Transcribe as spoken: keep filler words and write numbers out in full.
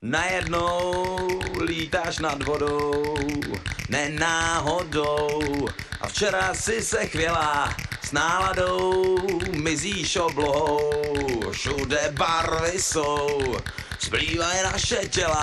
Najednou lítáš nad vodou, ne náhodou. A včera si se chvěla s náladou, mizíš oblohou. Všude barvy jsou, zplývají naše těla.